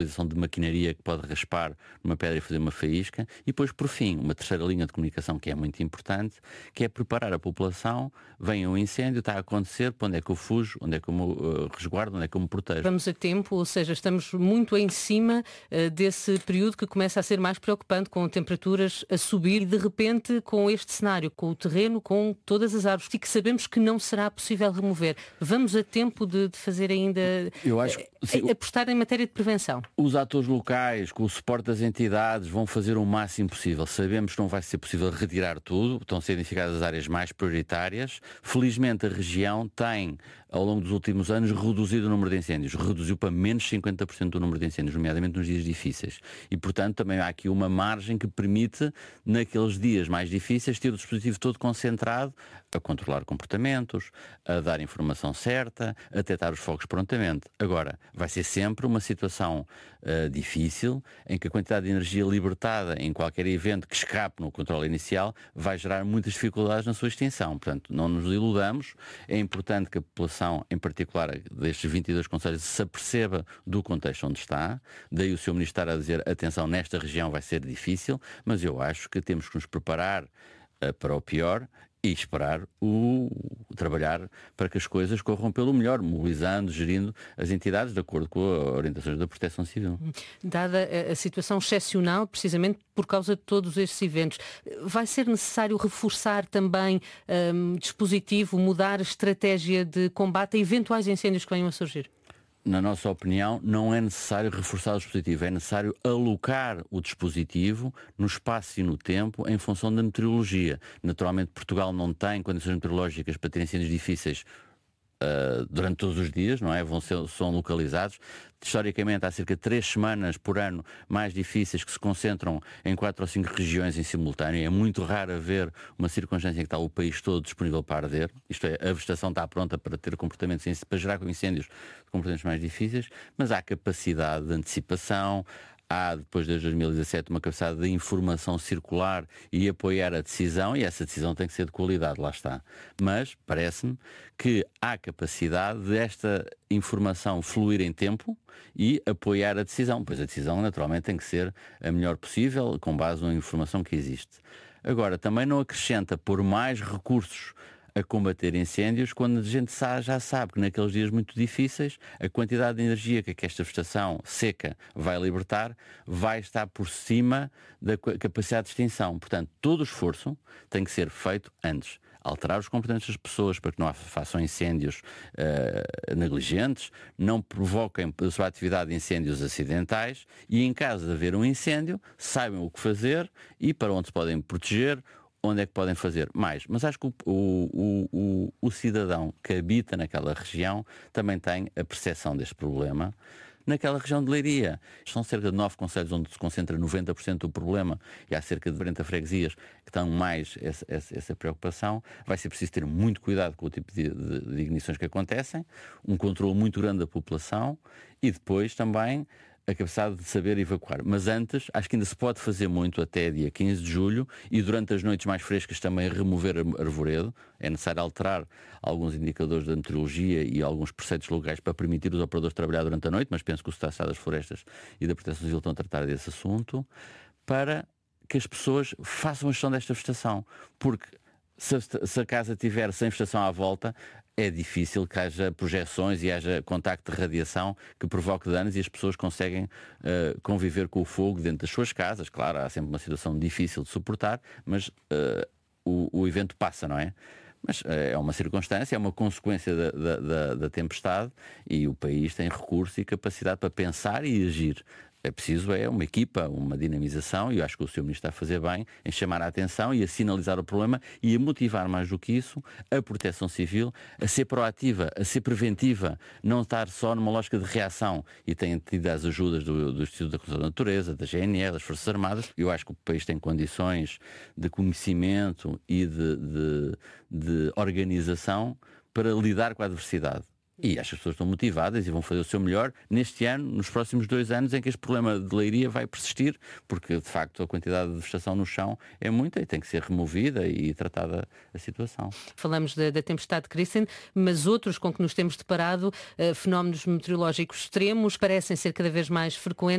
utilização de maquinaria que pode raspar numa pedra e fazer uma faísca. E depois, por fim, uma terceira linha de comunicação que é muito importante, que é preparar a população. Vem um incêndio, está a acontecer, para onde é que eu fujo, onde é que eu me resguardo, onde é que eu me protejo. Vamos a tempo, ou seja, estamos muito em cima desse período que começa a ser mais preocupante, com temperaturas a subir e de repente com este cenário, com o terreno, com todas as árvores e que sabemos que não será possível remover. Vamos a tempo de fazer ainda, Eu acho que, sim, apostar em matéria de prevenção. os atores locais, com o suporte das entidades, vão fazer o máximo possível. Sabemos que não vai ser possível retirar tudo, estão a ser identificadas as áreas mais prioritárias. Felizmente a região tem, ao longo dos últimos anos, reduzido o número de incêndios. Reduziu para menos 50% do número de incêndios, nomeadamente nos dias difíceis. E, portanto, também há aqui uma margem que permite, naqueles dias mais difíceis, ter o dispositivo todo concentrado a controlar comportamentos, a dar informação certa, a detectar os focos prontamente. Agora, vai ser sempre uma situação difícil, em que a quantidade de energia libertada em qualquer evento que escape no controle inicial vai gerar muitas dificuldades na sua extinção. Portanto, não nos iludamos. É importante que a população, em particular destes 22 concelhos, se aperceba do contexto onde está. Daí o Sr. Ministro estar a dizer, atenção, nesta região vai ser difícil, mas eu acho que temos que nos preparar para o pior e esperar trabalhar para que as coisas corram pelo melhor, mobilizando, gerindo as entidades de acordo com as orientações da Proteção Civil. Dada a situação excepcional, precisamente por causa de todos estes eventos, vai ser necessário reforçar também dispositivo, mudar a estratégia de combate a eventuais incêndios que venham a surgir? Na nossa opinião, não é necessário reforçar o dispositivo, é necessário alocar o dispositivo no espaço e no tempo em função da meteorologia. Naturalmente, Portugal não tem condições meteorológicas para ter incêndios difíceis durante todos os dias, não é? São localizados. Historicamente, há cerca de 3 semanas por ano mais difíceis que se concentram em 4 ou 5 regiões em simultâneo. É muito raro haver uma circunstância em que está o país todo disponível para arder. Isto é, a vegetação está pronta para ter comportamentos, para gerar incêndios de comportamentos mais difíceis, mas há capacidade de antecipação. Há, depois de 2017, uma capacidade de informação circular e apoiar a decisão, e essa decisão tem que ser de qualidade, lá está. Mas parece-me que há capacidade desta informação fluir em tempo e apoiar a decisão, pois a decisão naturalmente tem que ser a melhor possível, com base na informação que existe. Agora, também não acrescenta pôr mais recursos a combater incêndios quando a gente já sabe que naqueles dias muito difíceis a quantidade de energia que esta vegetação seca vai libertar vai estar por cima da capacidade de extinção. Portanto, todo o esforço tem que ser feito antes. Alterar os comportamentos das pessoas para que não façam incêndios negligentes, não provoquem pela sua atividade incêndios acidentais e, em caso de haver um incêndio, saibam o que fazer e para onde se podem proteger, onde é que podem fazer mais. Mas acho que o cidadão que habita naquela região também tem a percepção deste problema. Naquela região de Leiria, são cerca de 9 concelhos onde se concentra 90% do problema e há cerca de 40 freguesias que têm mais essa preocupação. Vai ser preciso ter muito cuidado com o tipo de ignições que acontecem, um controle muito grande da população e depois também a capacidade de saber evacuar. Mas antes, acho que ainda se pode fazer muito até dia 15 de julho e durante as noites mais frescas também remover arvoredo. É necessário alterar alguns indicadores da meteorologia e alguns preceitos locais para permitir os operadores trabalhar durante a noite, mas penso que o Estado das Florestas e da Proteção Civil estão a tratar desse assunto, para que as pessoas façam a gestão desta vegetação. Porque se a casa tiver sem vegetação à volta, é difícil que haja projeções e haja contacto de radiação que provoque danos e as pessoas conseguem conviver com o fogo dentro das suas casas. Claro, há sempre uma situação difícil de suportar, mas o evento passa, não é? Mas é uma circunstância, é uma consequência da tempestade e o país tem recurso e capacidade para pensar e agir. É preciso uma equipa, uma dinamização, e eu acho que o Sr. Ministro está a fazer bem em chamar a atenção e a sinalizar o problema e a motivar mais do que isso a Proteção Civil a ser proativa, a ser preventiva, não estar só numa lógica de reação. E tem tido as ajudas do Instituto da Conservação da Natureza, da GNR, das Forças Armadas. Eu acho que o país tem condições de conhecimento e de organização para lidar com a adversidade. E acho que as pessoas estão motivadas e vão fazer o seu melhor neste ano, nos próximos 2 anos em que este problema de leiria vai persistir, porque de facto a quantidade de vegetação no chão é muita e tem que ser removida e tratada a situação. Falamos da tempestade Kristen, mas outros com que nos temos deparado, fenómenos meteorológicos extremos, parecem ser cada vez mais frequentes.